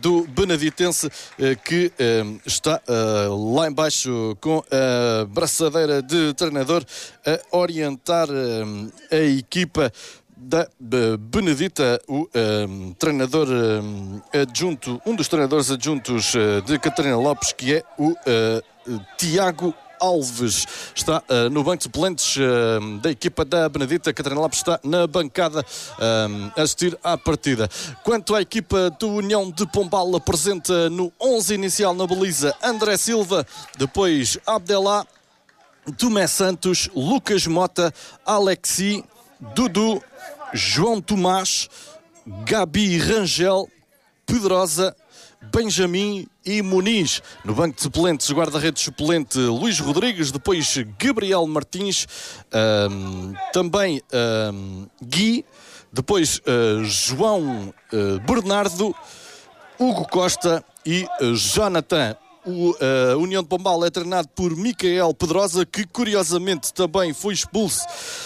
do Beneditense, que está lá embaixo com a braçadeira de treinador a orientar a equipa da Benedita, o treinador adjunto, um dos treinadores adjuntos de Catarina Lopes, que é o Tiago Alves. Está no banco de suplentes da equipa da Benedita. Catarina Lopes está na bancada a assistir à partida. Quanto à equipa do União de Pombal, apresenta no 11 inicial na baliza André Silva, depois Abdelá, Tomé Santos, Lucas Mota, Alexi, Dudu, João Tomás, Gabi Rangel, Pedrosa, Benjamin e Muniz. No banco de suplentes, guarda-redes suplente Luís Rodrigues, depois Gabriel Martins, também Gui, depois João Bernardo, Hugo Costa e Jonathan. O União de Pombal é treinado por Micael Pedrosa, que curiosamente também foi expulso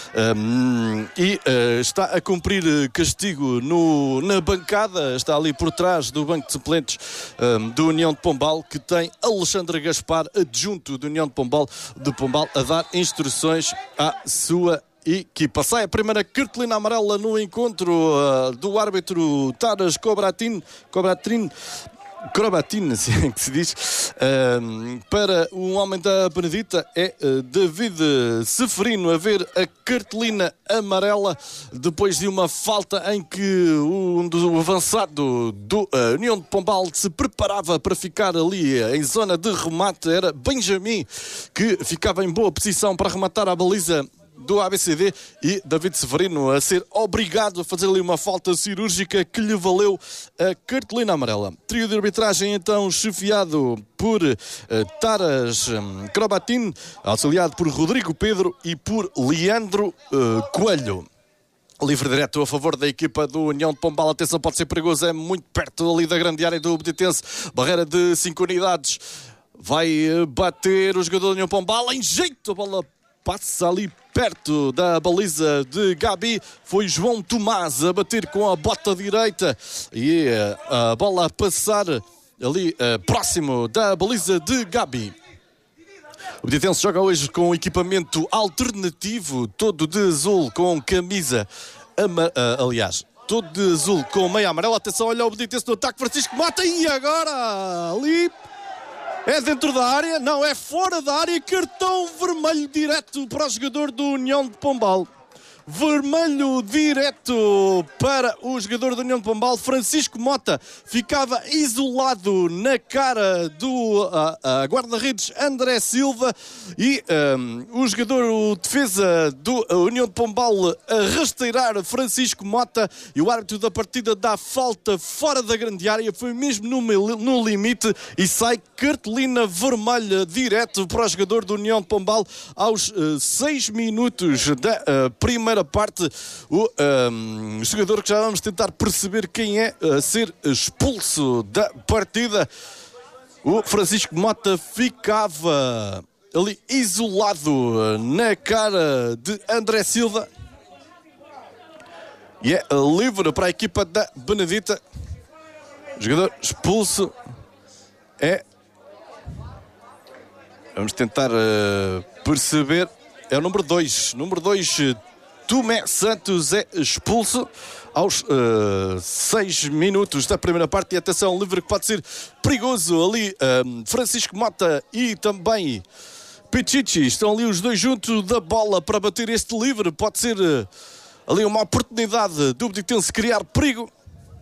e está a cumprir castigo na bancada. Está ali por trás do banco de suplentes do União de Pombal, que tem Alexandre Gaspar, adjunto do União de Pombal, a dar instruções à sua equipa. Sai a primeira cartolina amarela no encontro do árbitro Taras Cobratin, assim que se diz, para um homem da Benedita é David Seferino a ver a cartolina amarela depois de uma falta em que o avançado do União de Pombal se preparava para ficar ali em zona de remate. Era Benjamin que ficava em boa posição para rematar a baliza do ABCD e David Severino a ser obrigado a fazer ali uma falta cirúrgica que lhe valeu a cartolina amarela. Trio de arbitragem então chefiado por Taras Crobatin, auxiliado por Rodrigo Pedro e por Leandro Coelho. Livre direto a favor da equipa do União de Pombal. Atenção, pode ser perigoso, é muito perto ali da grande área do Beneditense. Barreira de 5 unidades. Vai bater o jogador do União de Pombal em jeito, a bola passa ali perto da baliza de Gabi. Foi João Tomás a bater com a bota direita e a bola a passar ali próximo da baliza de Gabi. O Beneditense joga hoje com equipamento alternativo, todo de azul com camisa, aliás, todo de azul com meia amarela. Atenção, olha o Beneditense no ataque, Francisco Mota, e agora ali é dentro da área, não, é fora da área. Cartão vermelho direto para o jogador do União de Pombal. Vermelho direto para o jogador da União de Pombal. Francisco Mota ficava isolado na cara do guarda-redes André Silva e o jogador, o defesa do União de Pombal, a rasteirar Francisco Mota, e o árbitro da partida dá falta fora da grande área. Foi mesmo no limite e sai cartolina vermelha direto para o jogador do União de Pombal aos 6 minutos da primeira parte. O jogador que já vamos tentar perceber quem é a ser expulso da partida. O Francisco Mota ficava ali isolado na cara de André Silva e é livre para a equipa da Benedita. O jogador expulso é, vamos tentar perceber, é o número 2. Número 2, Tomé Santos, é expulso aos 6 minutos da primeira parte. E atenção, livre que pode ser perigoso ali. Francisco Mota e também Pichichi estão ali os dois juntos da bola para bater este livre. Pode ser ali uma oportunidade do Beneditense criar perigo.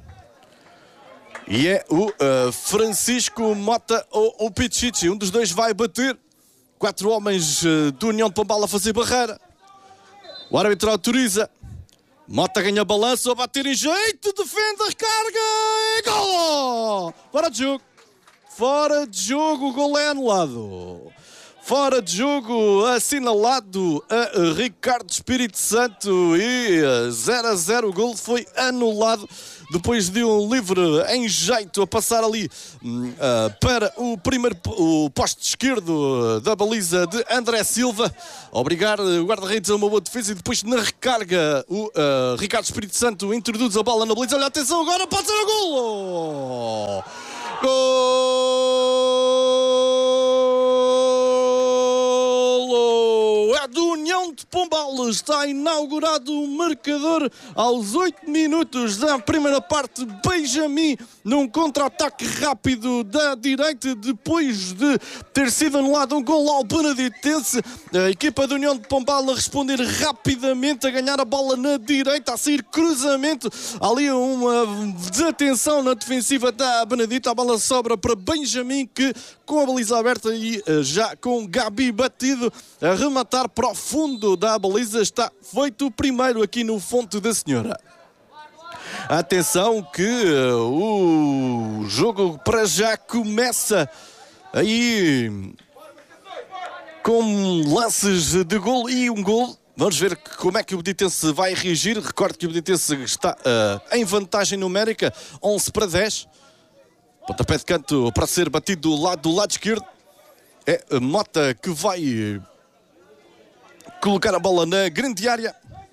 E é o Francisco Mota ou o Pichichi. Um dos dois vai bater. 4 homens do União de Pombal a fazer barreira. O árbitro autoriza. Mota ganha balanço, a bater em jeito, defende, recarga e gol! Fora de jogo. Fora de jogo, o gol é anulado. Fora de jogo, assinalado a Ricardo Espírito Santo e 0-0. O gol foi anulado depois de um livre em jeito a passar ali para o poste esquerdo da baliza de André Silva. Obrigar o guarda-redes a uma boa defesa e depois na recarga o Ricardo Espírito Santo introduz a bola na baliza. Olha, atenção, agora pode ser o golo! Está inaugurado o marcador aos 8 minutos da primeira parte. Benjamin num contra-ataque rápido da direita, depois de ter sido anulado um gol ao Beneditense. A equipa da União de Pombal a responder rapidamente, a ganhar a bola na direita, a sair cruzamento. Ali uma desatenção na defensiva da Benedita. A bola sobra para Benjamin, que com a baliza aberta e já com Gabi batido a rematar para o fundo da baliza. Está feito o primeiro aqui no Fonte da Senhora. Atenção que o jogo para já começa aí com lances de gol e um gol. Vamos ver como é que o Beneditense vai reagir. Recordo que o Beneditense está em vantagem numérica, 11-10. Pontapé de canto para ser batido do lado esquerdo. É Mota que vai colocar a bola na grande área.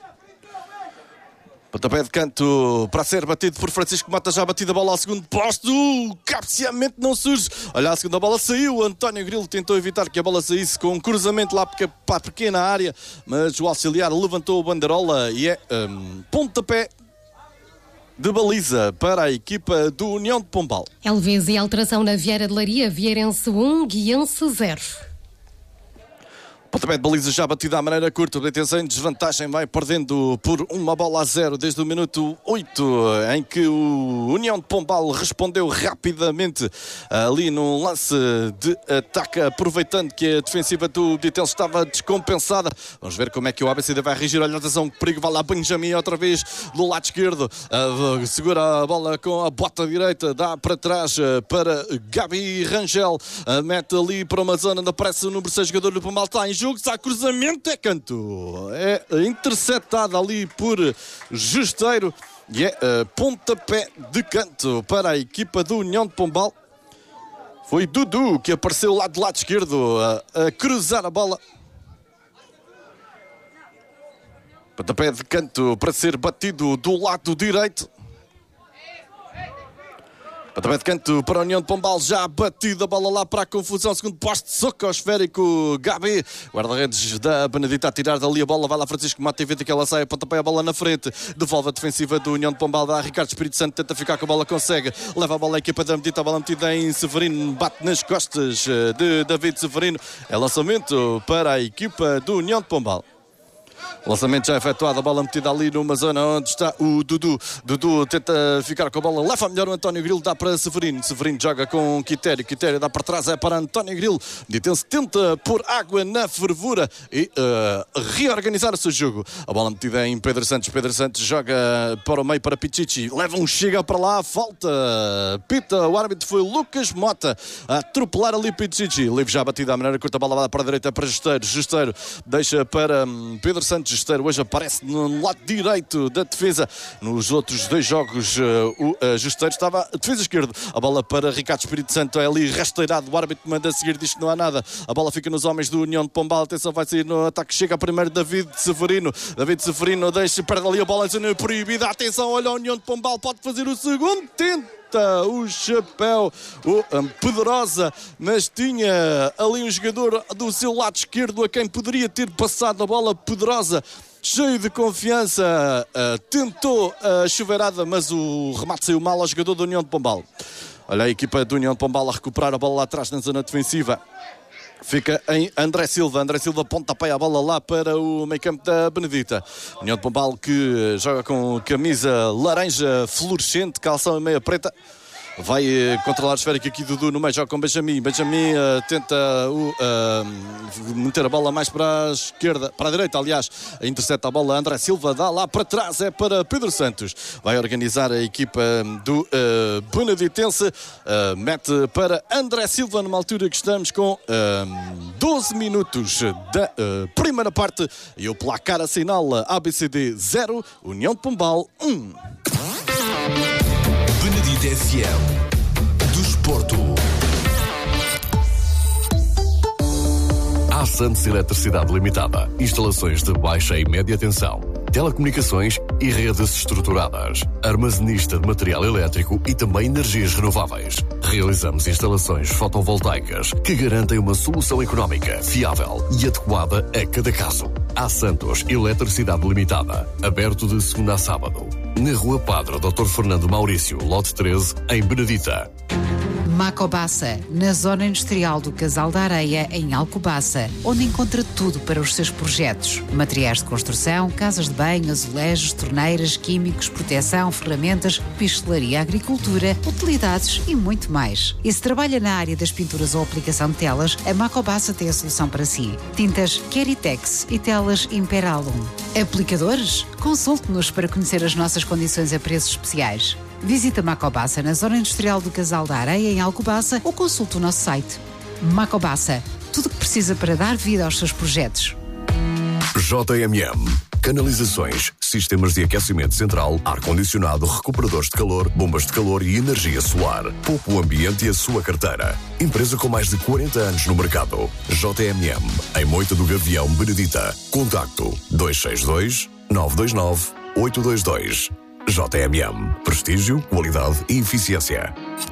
Pontapé de canto para ser batido por Francisco Mota, já batida a bola ao segundo posto. O cabeceamento não surge. Olha, a segunda bola saiu. António Grilo tentou evitar que a bola saísse com um cruzamento lá para a pequena área, mas o auxiliar levantou a banderola e é pontapé de baliza para a equipa do União de Pombal. Elvez e alteração na Vieira de Leiria. Vieirense 1, Guiense 0. Pontapé de baliza já batida à maneira curta. O Beneditense em desvantagem vai perdendo por 1-0 desde o minuto 8, em que o União de Pombal respondeu rapidamente ali num lance de ataque, aproveitando que a defensiva do Beneditense estava descompensada. Vamos ver como é que o ABCD vai reagir. Olha, atenção, que perigo, vai lá Benjamin outra vez do lado esquerdo, segura a bola com a bota direita, dá para trás para Gabi Rangel, mete ali para uma zona onde aparece o número 6 jogador do Pombal. Está em jogo, está cruzamento, é canto, é interceptado ali por Justeiro e é pontapé de canto para a equipa do União de Pombal. Foi Dudu que apareceu lá do lado esquerdo a cruzar a bola. Pontapé de canto para ser batido do lado direito. Pontapé de canto para a União de Pombal, já batida a bola lá para a confusão, segundo poste, soco ao esférico, Gabi, guarda-redes da Benedita a tirar dali a bola, vai lá Francisco Mata, evita que ela saia, pontapé a bola na frente, devolve a defensiva do União de Pombal, dá a Ricardo Espírito Santo, tenta ficar com a bola, consegue, leva a bola a equipa da Benedita, a bola metida em Severino, bate nas costas de David Severino, é lançamento para a equipa do União de Pombal. Lançamento já efetuado, a bola metida ali numa zona onde está o Dudu. Dudu tenta ficar com a bola, leva melhor o António Grilo, dá para Severino. Severino joga com Quitério. Quitério dá para trás, é para António Grilo. Beneditense tenta pôr água na fervura e reorganizar o seu jogo. A bola metida em Pedro Santos. Pedro Santos joga para o meio para Pichichi. Leva um chega para lá, falta. Pita, o árbitro foi Lucas Mota a atropelar ali Pichichi. Livre já batida à maneira curta, a bola vai para a direita para Justeiro. Justeiro deixa para Pedro Santos. Justeiro hoje aparece no lado direito da defesa. Nos outros dois jogos o Justeiro estava a defesa esquerda. A bola para Ricardo Espírito Santo, é ali rasteirado, o árbitro manda a seguir, diz que não há nada. A bola fica nos homens do União de Pombal, atenção, vai sair no ataque, chega primeiro David Severino. David Severino deixa, perde ali a bola em zona proibida, atenção, olha, a União de Pombal pode fazer o segundo, tenta o chapéu, o Pedrosa, mas tinha ali um jogador do seu lado esquerdo a quem poderia ter passado a bola. Pedrosa, cheio de confiança, tentou a chuveirada, mas o remate saiu mal ao jogador da União de Pombal. Olha a equipa da União de Pombal a recuperar a bola lá atrás na zona defensiva. Fica em André Silva. André Silva pontapé a bola lá para o meio campo da Benedita. União de Pombal que joga com camisa laranja fluorescente, calção e meia preta. Vai controlar a esférica aqui Dudu no meio, joga com Benjamin. Benjamin tenta meter a bola mais para a esquerda, para a direita, aliás, intercepta a bola. André Silva dá lá para trás, é para Pedro Santos. Vai organizar a equipa do Beneditense, mete para André Silva numa altura que estamos com 12 minutos da primeira parte e o placar assinala ABCD 0, União de Pombal 1. Benedita FM do Desporto. A Santos Eletricidade Limitada. Instalações de baixa e média tensão, telecomunicações e redes estruturadas. Armazenista de material elétrico e também energias renováveis. Realizamos instalações fotovoltaicas que garantem uma solução económica, fiável e adequada a cada caso. A Santos Eletricidade Limitada. Aberto de segunda a sábado. Na Rua Padre Dr. Fernando Maurício, lote 13, em Benedita. Macobassa, na zona industrial do Casal da Areia, em Alcobaça, onde encontra tudo para os seus projetos. Materiais de construção, casas de banho, azulejos, torneiras, químicos, proteção, ferramentas, pistelaria, agricultura, utilidades e muito mais. E se trabalha na área das pinturas ou aplicação de telas, a Macobassa tem a solução para si. Tintas Keritex e telas Imperalum. Aplicadores? Consulte-nos para conhecer as nossas condições a preços especiais. Visita Macobassa na zona industrial do Casal da Areia, em Alcobaça, ou consulte o nosso site. Macobassa, tudo o que precisa para dar vida aos seus projetos. JMM. Canalizações, sistemas de aquecimento central, ar-condicionado, recuperadores de calor, bombas de calor e energia solar. Poupe o ambiente e a sua carteira. Empresa com mais de 40 anos no mercado. JMM. Em Moita do Gavião, Benedita. Contacto 262 929 822. JMM. Prestígio, qualidade e eficiência.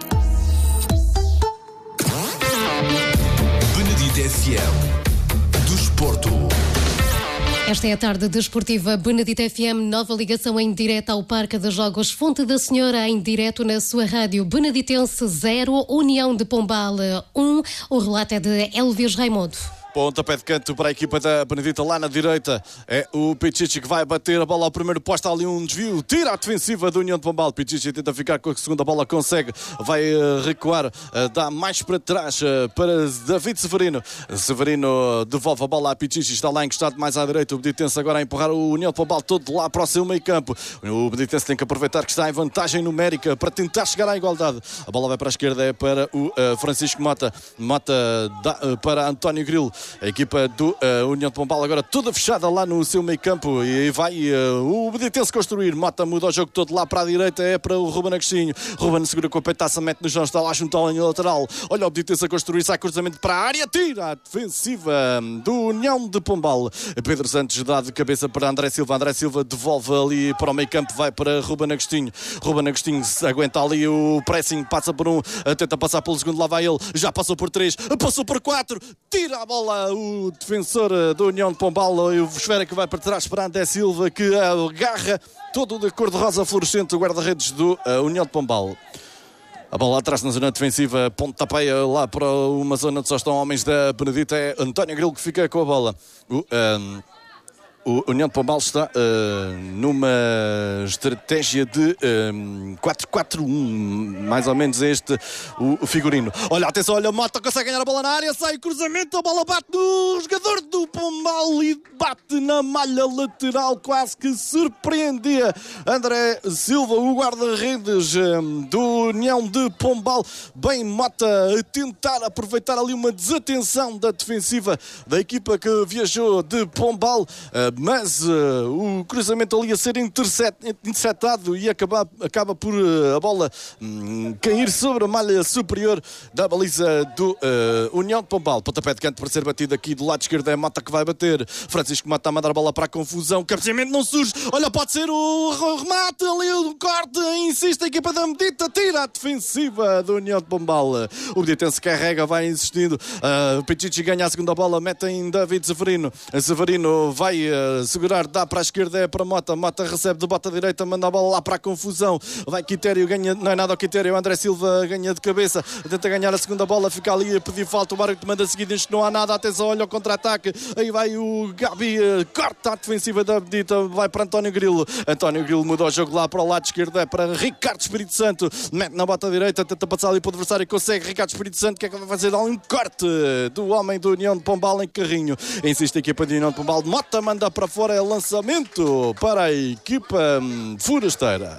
Benedita FM. Do Desporto. Esta é a tarde desportiva Benedita FM, nova ligação em direto ao Parque de Jogos Fonte da Senhora, em direto na sua rádio. Beneditense 0, União de Pombal 1. O relato é de Elvis Raimundo. Pontapé de canto para a equipa da Benedita lá na direita. É o Pichichi que vai bater a bola ao primeiro posto. Há ali um desvio. Tira a defensiva da União de Pombal. Pichichi tenta ficar com a segunda bola. Consegue. Vai recuar. Dá mais para trás para David Severino. Severino devolve a bola a Pichichi. Está lá encostado mais à direita. O Beneditense agora a empurrar o União de Pombal todo lá para o seu meio campo. O Beneditense tem que aproveitar que está em vantagem numérica para tentar chegar à igualdade. A bola vai para a esquerda. É para o Francisco Mota. Mota dá para António Grilo. A equipa do União de Pombal agora toda fechada lá no seu meio campo e vai o Beneditense construir. Mota muda o jogo todo lá para a direita, é para o Ruben Agostinho. Ruben segura com a peitaça, mete no chão, está lá junto à linha lateral. Olha o Beneditense a construir, sai cruzamento para a área, tira a defensiva do União de Pombal. Pedro Santos dá de cabeça para André Silva. André Silva devolve ali para o meio campo, vai para Ruben Agostinho. Ruben Agostinho aguenta ali o pressing, passa por um, tenta passar pelo segundo, lá vai ele, já passou por 3, passou por 4, tira a bola o defensor da União de Pombal. O esfera que vai para trás para André Silva, que agarra todo de cor de rosa fluorescente o guarda-redes do União de Pombal. A bola atrás na zona defensiva, pontapeia lá para uma zona onde só estão homens da Benedita. É António Grilo que fica com a bola. O União de Pombal está numa estratégia de 4-4-1, mais ou menos este o figurino. Olha, atenção, olha, Mota consegue ganhar a bola na área, sai o cruzamento, a bola bate no jogador do Pombal e bate na malha lateral, quase que surpreendia André Silva, o guarda-redes do União de Pombal. Bem, Mota a tentar aproveitar ali uma desatenção da defensiva da equipa que viajou de Pombal, mas o cruzamento ali a ser interceptado e acaba por a bola cair sobre a malha superior da baliza do União de Pombal. Pontapé de canto para ser batido aqui do lado esquerdo, é Mota que vai bater. Francisco Mota a mandar a bola para a confusão, o cabeceamento não surge. Olha, pode ser o remate ali, o corte, insiste a equipa da Medita, tira a defensiva do União de Pombal. O Beneditense carrega, vai insistindo. O Pichichi ganha a segunda bola, mete em David Severino. Severino vai segurar, dá para a esquerda, é para Mota. Mota recebe de bota direita, manda a bola lá para a confusão. Vai Quitério, ganha, não é nada ao Quitério. André Silva ganha de cabeça, tenta ganhar a segunda bola, fica ali a pedir falta. O árbitro manda seguir, diz que não há nada. Atenção, olha o contra-ataque. Aí vai o Gabi, corta a defensiva da Benedita, vai para António Grilo. António Grilo muda o jogo lá para o lado esquerdo, é para Ricardo Espírito Santo. Mete na bota direita, tenta passar ali para o adversário e consegue. Ricardo Espírito Santo, que é que vai fazer? Dá um corte do homem do União de Pombal em carrinho. Insiste a equipa de União de Pombal. Mota manda para fora, é lançamento para a equipa forasteira.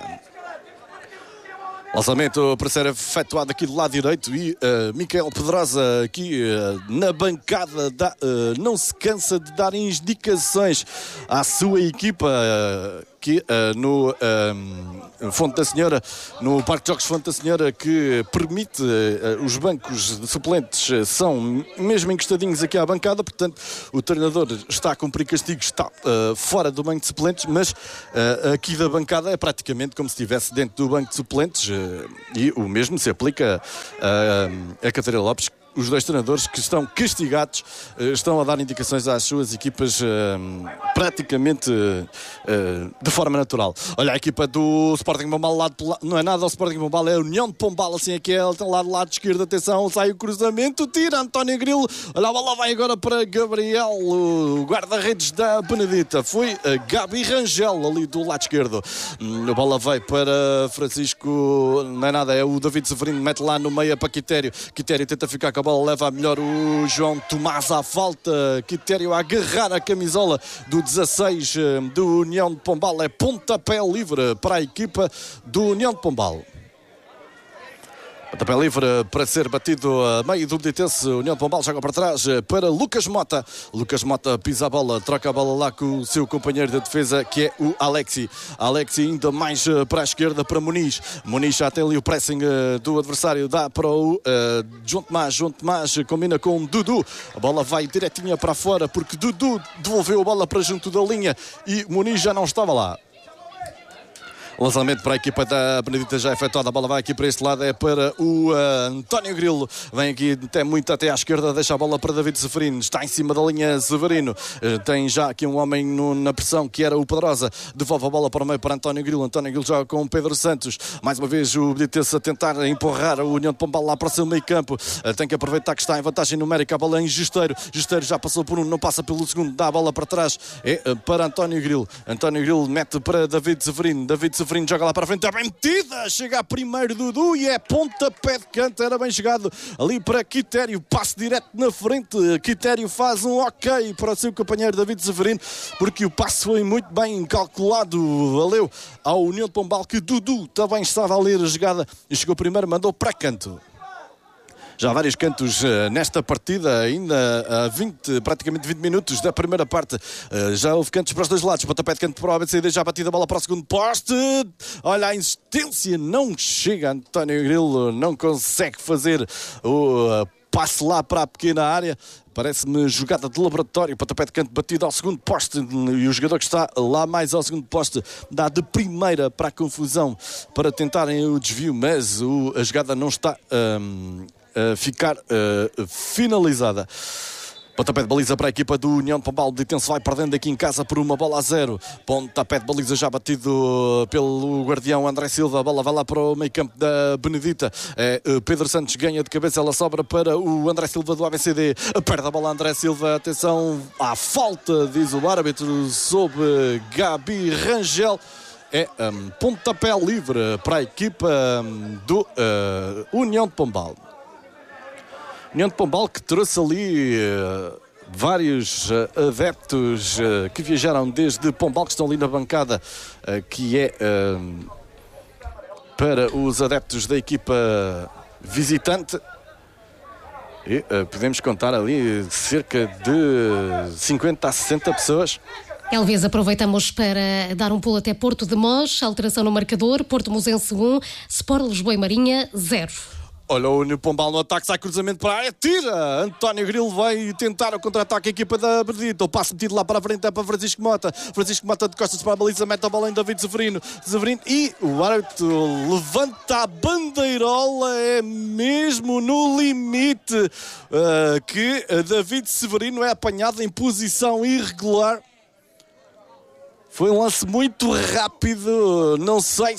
Lançamento para ser efetuado aqui do lado direito e Miquel Pedrosa aqui na bancada não se cansa de dar indicações à sua equipa aqui no Fonte da Senhora, no Parque de Jogos Fonte da Senhora, que permite os bancos de suplentes são mesmo encostadinhos aqui à bancada, portanto o treinador está a cumprir castigo, está fora do banco de suplentes, mas aqui da bancada é praticamente como se estivesse dentro do banco de suplentes, e o mesmo se aplica a Catarina Lopes, os dois treinadores que estão castigados, estão a dar indicações às suas equipas praticamente de forma natural. Olha, a equipa do Sporting Pombal, não é nada ao Sporting Pombal, é a União de Pombal, assim é que é, ele tem lá do lado esquerdo, atenção, sai o cruzamento, tira António Grilo, olha, a bola vai agora para Gabriel, o guarda-redes da Benedita, foi a Gabi Rangel ali do lado esquerdo, a bola vai para Francisco, não é nada, é o David Severino, mete lá no meio para Quitério tenta ficar com a bola, leva a melhor o João Tomás à falta, Quitério a agarrar a camisola do 16 do União de Pombal, é pontapé livre para a equipa do União de Pombal. Pontapé livre para ser batido a meio do Beneditense. União de Pombal joga para trás para Lucas Mota. Lucas Mota pisa a bola, troca a bola lá com o seu companheiro de defesa, que é o Alexi. Alexi ainda mais para a esquerda para Muniz. Muniz já tem ali o pressing do adversário, dá para o João Tomás. João Tomás combina com Dudu. A bola vai direitinha para fora porque Dudu devolveu a bola para junto da linha e Muniz já não estava lá. Lançamento para a equipa da Benedita já efetuado, a bola vai aqui para este lado, é para o António Grilo, vem aqui muito até à esquerda, deixa a bola para David Severino, está em cima da linha Severino, tem já aqui um homem na pressão que era o Pedrosa, devolve a bola para o meio para António Grilo joga com o Pedro Santos, mais uma vez o Benedita a tentar empurrar a União de Pombal lá para o seu meio campo, tem que aproveitar que está em vantagem numérica, a bola em Gisteiro já passou por um, não passa pelo segundo, dá a bola para trás, é para António Grilo mete para David Severino joga lá para a frente, é bem metida, chega a primeiro Dudu e é pontapé de canto, era bem chegado ali para Quitério, passe direto na frente, Quitério faz um ok para o seu companheiro David Severino, porque o passe foi muito bem calculado, valeu ao União de Pombal, que Dudu também estava a ler a jogada e chegou primeiro, mandou para canto. Já há vários cantos nesta partida, ainda a praticamente 20 minutos da primeira parte. Já houve cantos para os dois lados. Pontapé de canto para o ABCD, já batida a bola para o segundo poste. Olha a insistência, não chega. António Grilo não consegue fazer o passe lá para a pequena área. Parece-me jogada de laboratório. Pontapé de canto batido ao segundo poste e o jogador que está lá mais ao segundo poste dá de primeira para a confusão para tentarem o desvio, mas a jogada não está ficar finalizada. Pontapé de baliza para a equipa do União de Pombal. Beneditense vai perdendo aqui em casa por 1-0. Pontapé de baliza já batido pelo guardião André Silva. A bola vai lá para o meio campo da Benedita. Pedro Santos ganha de cabeça. Ela sobra para o André Silva do ABCD. Perde a bola André Silva. Atenção à falta, diz o árbitro, sobre Gabi Rangel. É pontapé livre para a equipa do União de Pombal. União de Pombal que trouxe ali vários adeptos que viajaram desde Pombal, que estão ali na bancada, que é para os adeptos da equipa visitante. E podemos contar ali cerca de 50 a 60 pessoas. Elvis, aproveitamos para dar um pulo até Porto de Mós, alteração no marcador, Porto Mosense 1, Sport Lisboa e Marinha 0. Olha o União de Pombal no ataque, sai cruzamento para a área, tira! António Grilo vai tentar o contra-ataque, a equipa da Benedita. O passo metido lá para a frente é para Francisco Mota. Francisco Mota de costas para a baliza, mete a bola em David Severino. E o árbitro levanta a bandeirola, é mesmo no limite que David Severino é apanhado em posição irregular. Foi um lance muito rápido, não sei.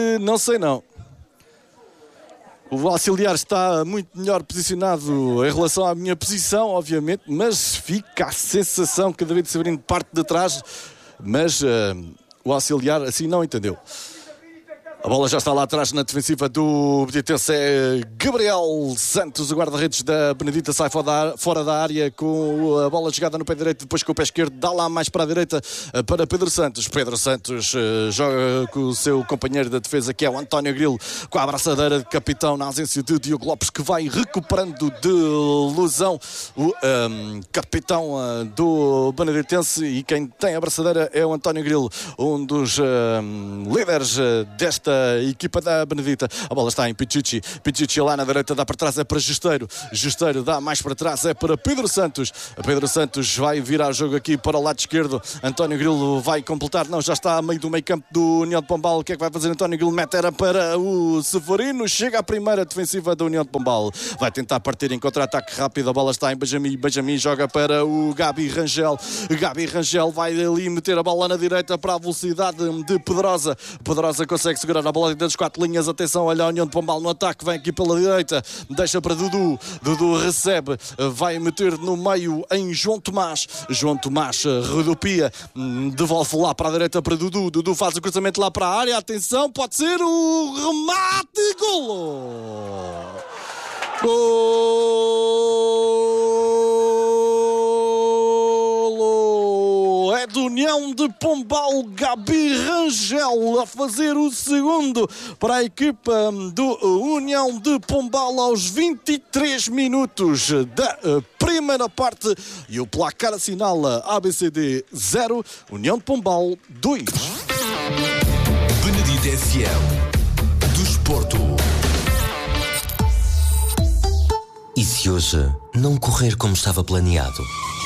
O auxiliar está muito melhor posicionado em relação à minha posição, obviamente, mas fica a sensação que David Severino parte de trás, mas o auxiliar assim não entendeu. A bola já está lá atrás na defensiva do Beneditense, é Gabriel Santos, o guarda-redes da Benedita, sai fora da área com a bola jogada no pé direito, depois com o pé esquerdo, dá lá mais para a direita para Pedro Santos. Pedro Santos joga com o seu companheiro da defesa, que é o António Grilo, com a abraçadeira de capitão na ausência de Diogo Lopes, que vai recuperando de lesão o capitão do Beneditense, e quem tem a abraçadeira é o António Grilo, um dos líderes desta a equipa da Benedita. A bola está em Pichichi. Pichichi lá na direita, dá para trás, é para Gesteiro. Gesteiro dá mais para trás, é para Pedro Santos. Pedro Santos vai virar jogo aqui para o lado esquerdo. António Grilo vai completar. Não, já está a meio do meio campo do União de Pombal. O que é que vai fazer António Grilo? Mete era para o Severino. Chega a primeira defensiva da União de Pombal. Vai tentar partir em contra-ataque rápido. A bola está em Benjamin. Benjamin joga para o Gabi Rangel. Gabi Rangel vai ali meter a bola na direita para a velocidade de Pedrosa. Pedrosa consegue segurar a bola dentro das 4 linhas. Atenção, olha a União de Pombal no ataque. Vem aqui pela direita. Deixa para Dudu. Dudu recebe. Vai meter no meio em João Tomás. João Tomás rodopia. Devolve lá para a direita para Dudu. Dudu faz o cruzamento lá para a área. Atenção, pode ser o remate. Golo! Golo! É do União de Pombal, Gabi Rangel a fazer o segundo para a equipa do União de Pombal aos 23 minutos da primeira parte, e o placar assinala ABCD 0, União de Pombal 2. Benedita FM do Desporto. E se hoje não correr como estava planeado?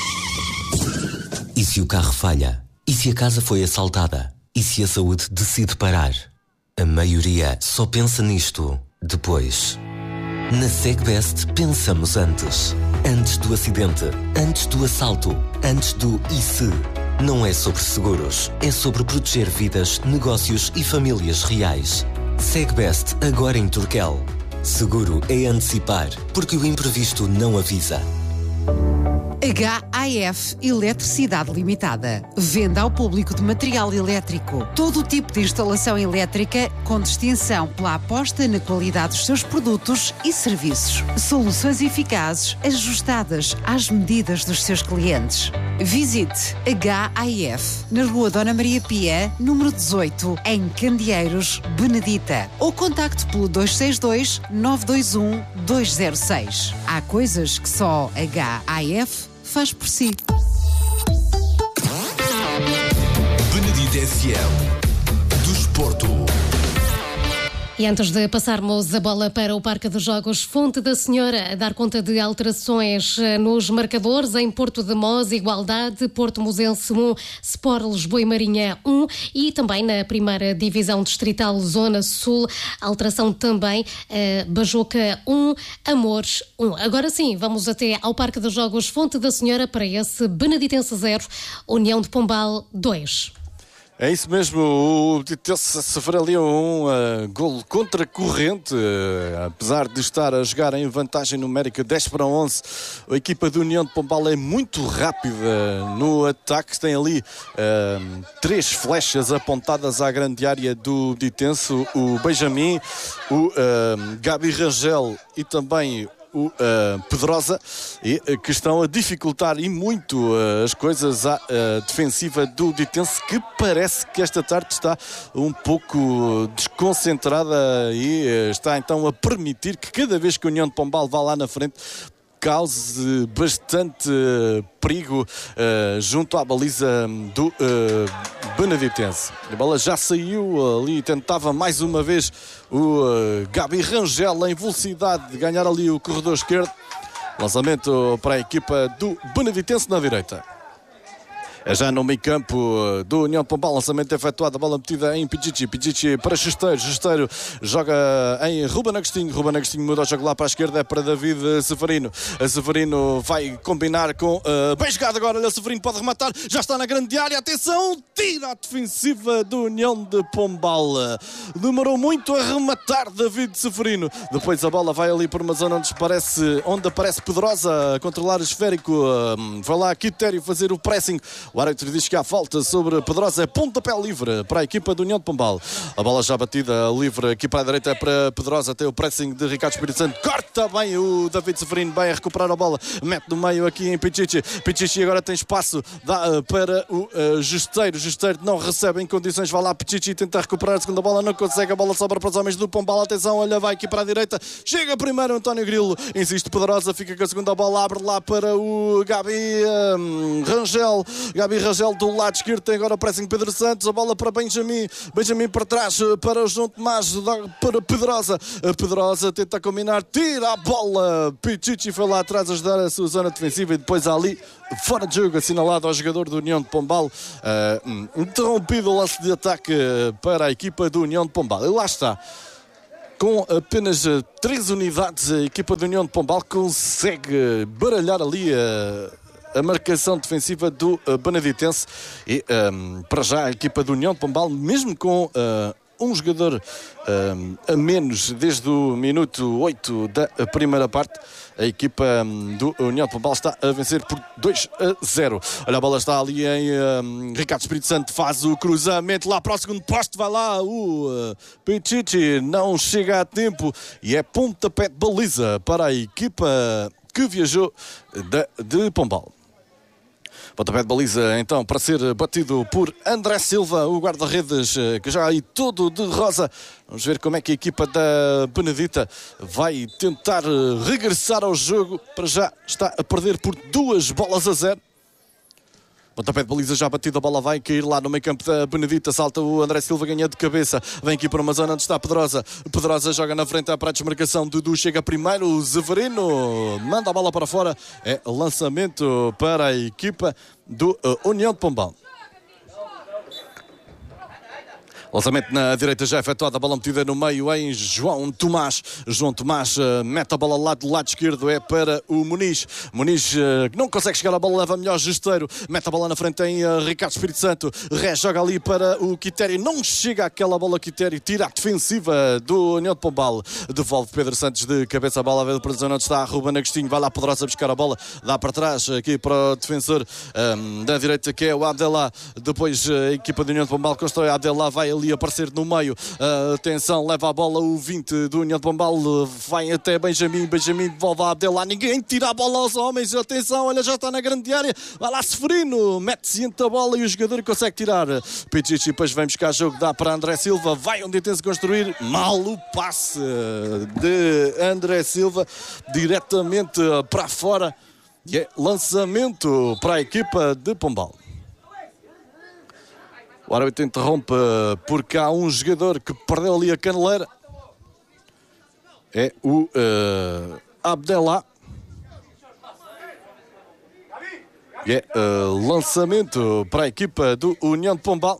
E se o carro falha? E se a casa foi assaltada? E se a saúde decide parar? A maioria só pensa nisto depois. Na SegBest pensamos antes. Antes do acidente, antes do assalto, antes do e se. Não é sobre seguros, é sobre proteger vidas, negócios e famílias reais. SegBest agora em Turquel. Seguro é antecipar, porque o imprevisto não avisa. HAF Eletricidade Limitada. Venda ao público de material elétrico. Todo o tipo de instalação elétrica com distinção pela aposta na qualidade dos seus produtos e serviços. Soluções eficazes ajustadas às medidas dos seus clientes. Visite HAF na Rua Dona Maria Pia, número 18, em Candeeiros, Benedita. Ou contacte pelo 262 921 206. Há coisas que só HAF faz por si. Benedita FM do Desporto. E antes de passarmos a bola para o Parque dos Jogos Fonte da Senhora, a dar conta de alterações nos marcadores em Porto de Mós, Igualdade, Porto Mosense 1, Sport Lisboa e Marinha 1 e também na primeira divisão distrital Zona Sul, alteração também Bajoca 1, Amores 1. Agora sim, vamos até ao Parque dos Jogos Fonte da Senhora para esse Beneditense 0, União de Pombal 2. É isso mesmo, o Beneditense sofreu ali um golo contra-corrente, apesar de estar a jogar em vantagem numérica 10-11, a equipa da União de Pombal é muito rápida no ataque, tem ali 3 flechas apontadas à grande área do Beneditense, o Benjamin, o Gabi Rangel e também o Pedrosa, e que estão a dificultar e muito as coisas à defensiva do Beneditense, que parece que esta tarde está um pouco desconcentrada e está então a permitir que cada vez que a União de Pombal vá lá na frente cause bastante perigo junto à baliza do Beneditense. A bola já saiu ali, tentava mais uma vez o Gabi Rangel em velocidade de ganhar ali o corredor esquerdo. Lançamento para a equipa do Beneditense na direita. É já no meio campo do União de Pombal, lançamento efetuado, a bola metida em Pichichi, Pichichi para Gesteiro, Gesteiro joga em Ruben Agostinho, Ruben Agostinho muda o jogo lá para a esquerda, é para David Severino, Severino vai combinar com, bem jogado agora, olha, Severino pode rematar, já está na grande área, atenção, tira a defensiva do União de Pombal, demorou muito a rematar David Severino, depois a bola vai ali por uma zona onde aparece Pedrosa a controlar o esférico, vai lá Quitério fazer o pressing. O árbitro diz que há falta sobre Pedrosa, é pontapé livre para a equipa do União de Pombal. A bola já batida, livre aqui para a direita, é para Pedrosa, tem o pressing de Ricardo Espírito Santo, corta bem o David Severino, bem a recuperar a bola, mete no meio aqui em Pichichi, Pichichi agora tem espaço, dá para o Gesteiro, Gesteiro não recebe em condições, vai lá Pichichi, tenta recuperar a segunda bola, não consegue, a bola sobra para os homens do Pombal, atenção, olha, vai aqui para a direita, chega primeiro António Grilo, insiste Pedrosa, fica com a segunda bola, abre lá para o Gabi Rangel, Gabi Rangel do lado esquerdo, tem agora o pressing Pedro Santos, a bola para Benjamin para trás, para o João Tomás, para Pedrosa. Pedrosa tenta combinar, tira a bola. Pichichi foi lá atrás ajudar a sua zona defensiva e depois ali, fora de jogo, assinalado ao jogador do União de Pombal. Interrompido o lance de ataque para a equipa do União de Pombal. E lá está. Com apenas 3 unidades, a equipa da União de Pombal consegue baralhar ali a marcação defensiva do Beneditense e para já a equipa da União de Pombal, mesmo com um jogador a menos desde o minuto 8 da primeira parte, a equipa do União de Pombal está a vencer por 2-0. Olha, a bola está ali em Ricardo Espírito Santo, faz o cruzamento lá para o segundo posto, vai lá o Pichichi, não chega a tempo e é pontapé de baliza para a equipa que viajou de Pombal. Pontapé de baliza, então, para ser batido por André Silva, o guarda-redes, que já aí todo de rosa. Vamos ver como é que a equipa da Benedita vai tentar regressar ao jogo. Para já está a perder por 2-0. Pontapé de baliza já batido, a bola vai cair lá no meio campo da Benedita, salta o André Silva, ganha de cabeça, vem aqui para uma zona onde está Pedrosa. Pedrosa joga na frente para a desmarcação, Dudu chega primeiro, o Severino manda a bola para fora, é lançamento para a equipa do União de Pombal. Lançamento na direita já efetuado, a bola metida no meio em João Tomás. João Tomás mete a bola lá do lado esquerdo, é para o Muniz. Muniz não consegue chegar à bola, leva melhor Gesteiro. Mete a bola na frente em Ricardo Espírito Santo. Ré joga ali para o Quitério. Não chega àquela bola, Quitério tira a defensiva do União de Pombal. Devolve Pedro Santos de cabeça a bola, a ver para a zona onde está Ruben Agostinho. Vai lá Pedrosa buscar a bola, dá para trás aqui para o defensor da direita, que é o Abdelá. Depois a equipa do União de Pombal constrói, Abdelá vai ali aparecer no meio, atenção, leva a bola o 20 do União de Pombal, vai até Benjamin devolve a Abdelá, ninguém tira a bola aos homens, atenção, olha, já está na grande área, vai lá Severino, mete-se entre a bola e o jogador consegue tirar. Pichichi depois vem buscar jogo, dá para André Silva, vai onde tem-se construir, mal o passe de André Silva, diretamente para fora, e é lançamento para a equipa de Pombal. O árbitro interrompe porque há um jogador que perdeu ali a caneleira. É o Abdelá. E é lançamento para a equipa do União de Pombal.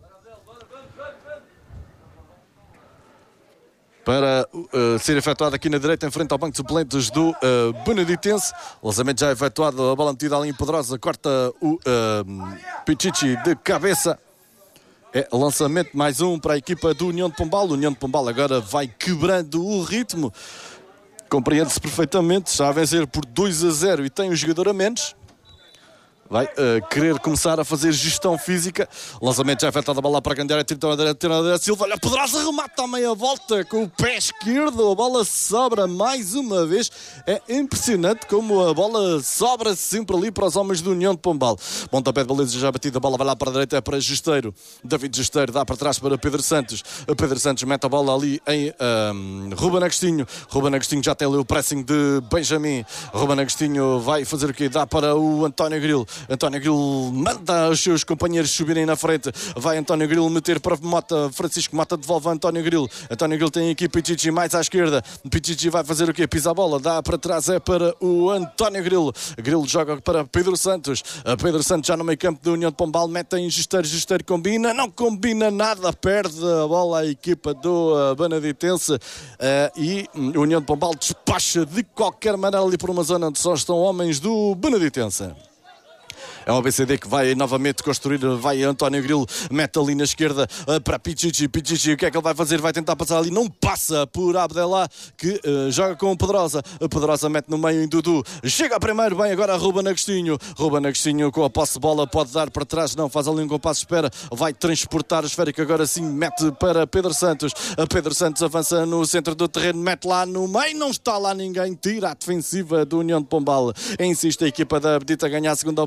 Para ser efetuado aqui na direita, em frente ao banco de suplentes do Beneditense. O lançamento já é efetuado, a bola metida ali em Pedrosa, corta o Pichichi de cabeça. É lançamento mais um para a equipa do União de Pombal. O União de Pombal agora vai quebrando o ritmo. Compreende-se perfeitamente. Já a vencer por 2-0 e tem um jogador a menos. Vai querer começar a fazer gestão física. Lançamento já afetado, a bola para a grande área. Tira Silva. Olha, Pedrosa remata a meia volta com o pé esquerdo. A bola sobra mais uma vez. É impressionante como a bola sobra sempre ali para os homens do União de Pombal. Pontapé de baliza já batido. A bola vai lá para a direita, é para Gesteiro. David Gesteiro dá para trás para Pedro Santos. Pedro Santos mete a bola ali em Ruben Agostinho. Ruben Agostinho já tem ali o pressing de Benjamin. Ruben Agostinho vai fazer o quê? Dá para o António Grilo. António Grilo manda os seus companheiros subirem na frente. Vai António Grilo meter para Mota. Francisco Mota devolve a António Grilo. António Grilo tem aqui Pichichi mais à esquerda. Pichichi vai fazer o quê? Pisa a bola, dá para trás, é para o António Grilo. Grilo joga para Pedro Santos. Pedro Santos já no meio campo da União de Pombal. Mete em Gesteiro. Gesteiro combina. Não combina nada. Perde a bola a equipa do Beneditense. E a União de Pombal despacha de qualquer maneira ali por uma zona onde só estão homens do Beneditense. É o ABCD que vai novamente construir, vai António Grilo, mete ali na esquerda para Pichichi. Pichichi, o que é que ele vai fazer? Vai tentar passar ali, não passa por Abdelá, que joga com o Pedrosa. A Pedrosa mete no meio em Dudu, chega primeiro, bem agora Ruben Agostinho. Ruben Agostinho com a posse de bola, pode dar para trás, não, faz ali um compasso de espera, vai transportar a esférica, agora sim mete para Pedro Santos. A Pedro Santos avança no centro do terreno, mete lá no meio, não está lá ninguém, tira a defensiva do União de Pombal. Insiste a equipa da Benedita a ganhar a segunda bola, mete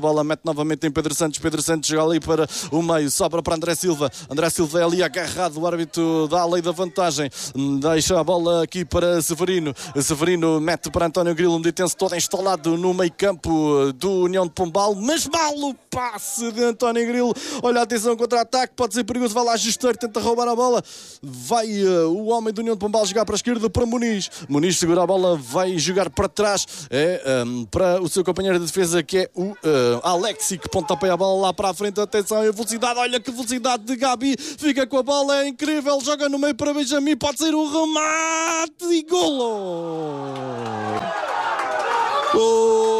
novamente em Pedro Santos joga ali para o meio, sobra para André Silva é ali agarrado, o árbitro dá a lei da vantagem, deixa a bola aqui para Severino mete para António Grilo, meditense todo instalado no meio campo do União de Pombal, mas mal o passe de António Grilo, olha, atenção, contra-ataque, pode ser perigoso, vai lá Gisteiro, tenta roubar a bola, vai o homem do União de Pombal jogar para a esquerda para Muniz segura a bola, vai jogar para trás, para o seu companheiro de defesa que é o Alexi, que pontapeia a bola lá para a frente, atenção, a velocidade, olha que velocidade de Gabi, fica com a bola, é incrível, joga no meio para Benjamin, pode ser o remate e golo!